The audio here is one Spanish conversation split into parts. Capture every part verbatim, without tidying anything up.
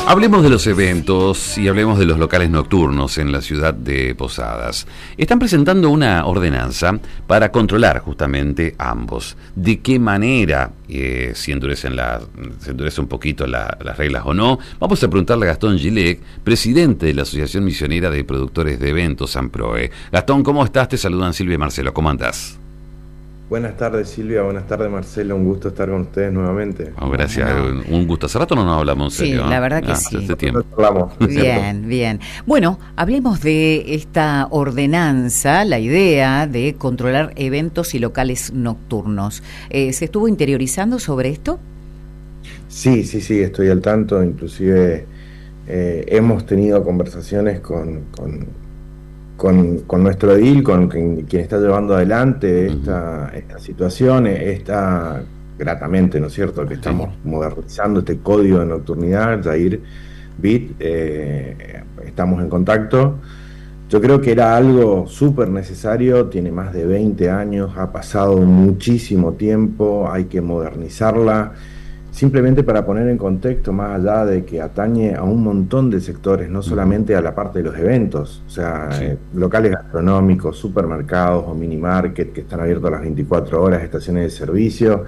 Hablemos de los eventos y hablemos de los locales nocturnos en la ciudad de Posadas. Están presentando una ordenanza para controlar justamente ambos. ¿De qué manera, eh, si endurecen la, se endurece un poquito la, las reglas o no? Vamos a preguntarle a Gastón Gilek, presidente de la Asociación Misionera de Productores de Eventos, AMPROE. Gastón, ¿cómo estás? Te saludan Silvia y Marcelo. ¿Cómo andás? Buenas tardes, Silvia. Buenas tardes, Marcelo. Un gusto estar con ustedes nuevamente. Oh, gracias. No. Un gusto. Hace rato no nos hablamos en serio. Sí, la verdad que ah, sí. Hace tiempo. Hablamos. Bien, bien. Bueno, hablemos de esta ordenanza, la idea de controlar eventos y locales nocturnos. Eh, ¿Se estuvo interiorizando sobre esto? Sí, sí, sí, estoy al tanto. Inclusive eh, hemos tenido conversaciones con... con Con, con nuestro edil, con quien, quien está llevando adelante esta, esta situación, está gratamente, ¿no es cierto?, que estamos modernizando este código de nocturnidad, Jair Bit, eh, estamos en contacto. Yo creo que era algo súper necesario, tiene más de veinte años, ha pasado muchísimo tiempo, hay que modernizarla. Simplemente para poner en contexto, más allá de que atañe a un montón de sectores, no solamente a la parte de los eventos, o sea, sí. eh, locales gastronómicos, supermercados o mini market que están abiertos a las veinticuatro horas, estaciones de servicio,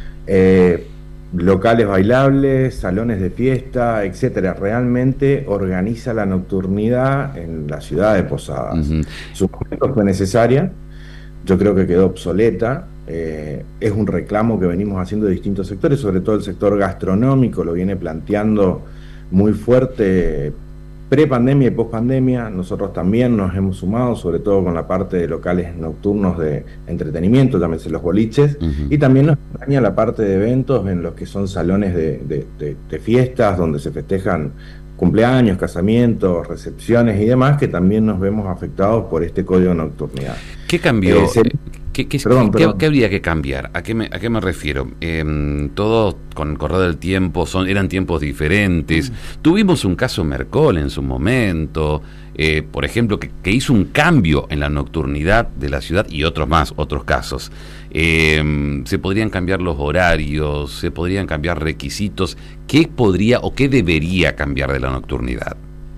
eh, locales bailables, salones de fiesta, etcétera. Realmente organiza la nocturnidad en la ciudad de Posadas. Uh-huh. Su momento fue necesaria, yo creo que quedó obsoleta. Eh, es un reclamo que venimos haciendo de distintos sectores, sobre todo el sector gastronómico lo viene planteando muy fuerte pre-pandemia y post-pandemia. Nosotros también nos hemos sumado, sobre todo con la parte de locales nocturnos de entretenimiento, llámese los boliches, uh-huh. y también nos acompaña la parte de eventos en los que son salones de, de, de, de fiestas, donde se festejan cumpleaños, casamientos, recepciones y demás, que también nos vemos afectados por este código de nocturnidad. ¿Qué cambió? Eh, se... ¿Qué, qué, perdón, qué, perdón. ¿Qué habría que cambiar? ¿A qué me, a qué me refiero? Eh, todos con el correr del tiempo son, eran tiempos diferentes. Mm. Tuvimos un caso Mercol en su momento, eh, por ejemplo, que, que hizo un cambio en la nocturnidad de la ciudad y otros más, otros casos. Eh, se podrían cambiar los horarios, se podrían cambiar requisitos. ¿Qué podría o qué debería cambiar de la nocturnidad?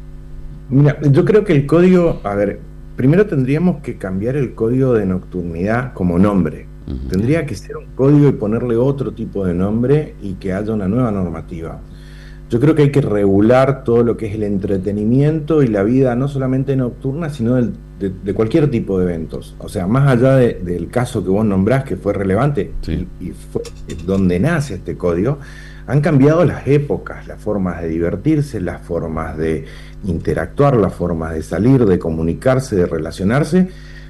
Mira, yo creo que el código, a ver, primero tendríamos que cambiar el código de nocturnidad como nombre. Uh-huh. Tendría que ser un código y ponerle otro tipo de nombre y que haya una nueva normativa. Yo creo que hay que regular todo lo que es el entretenimiento y la vida no solamente nocturna, sino del, de, de cualquier tipo de eventos. O sea, más allá de, del caso que vos nombrás, que fue relevante, sí. y, y fue donde nace este código, han cambiado las épocas, las formas de divertirse, las formas de interactuar, las formas de salir, de comunicarse, de relacionarse.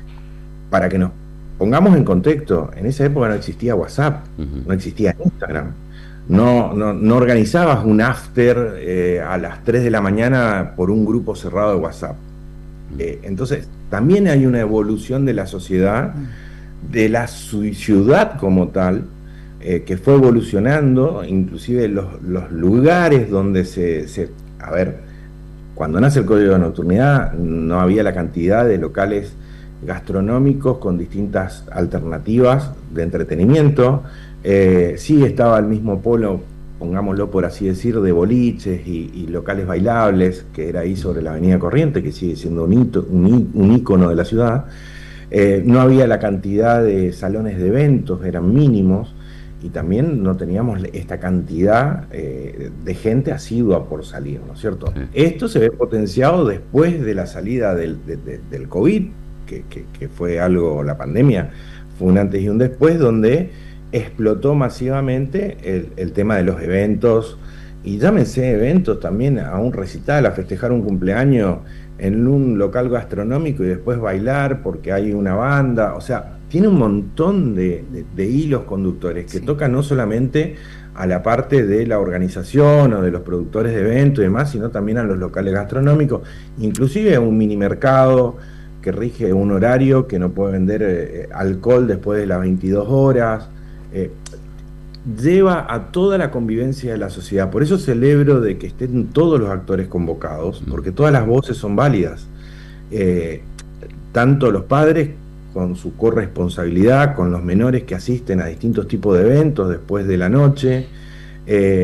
Para que nos pongamos en contexto, en esa época no existía WhatsApp, uh-huh. no existía Instagram, no, no, no organizabas un after eh, a las tres de la mañana por un grupo cerrado de WhatsApp. Uh-huh. Eh, entonces, también hay una evolución de la sociedad, de la ciudad como tal, Eh, que fue evolucionando, inclusive los, los lugares donde se, se... A ver, cuando nace el código de nocturnidad no había la cantidad de locales gastronómicos con distintas alternativas de entretenimiento. Eh, sí estaba el mismo polo, pongámoslo por así decir, de boliches y, y locales bailables, que era ahí sobre la avenida Corriente, que sigue siendo un, hito, un, un ícono de la ciudad. Eh, no había la cantidad de salones de eventos, eran mínimos. Y también no teníamos esta cantidad eh, de gente asidua por salir, ¿no es cierto? Sí. Esto se ve potenciado después de la salida del, de, de, del COVID, que, que, que fue algo, la pandemia fue un antes y un después, donde explotó masivamente el, el tema de los eventos, y llámense eventos también a un recital, a festejar un cumpleaños en un local gastronómico y después bailar porque hay una banda, o sea, tiene un montón de, de, de hilos conductores que sí. tocan no solamente a la parte de la organización o de los productores de eventos y demás, sino también a los locales gastronómicos, inclusive a un mini mercado que rige un horario que no puede vender eh, alcohol después de las veintidós horas, eh, lleva a toda la convivencia de la sociedad. Por eso celebro de que estén todos los actores convocados, porque todas las voces son válidas, eh, tanto los padres con su corresponsabilidad, con los menores que asisten a distintos tipos de eventos después de la noche, eh,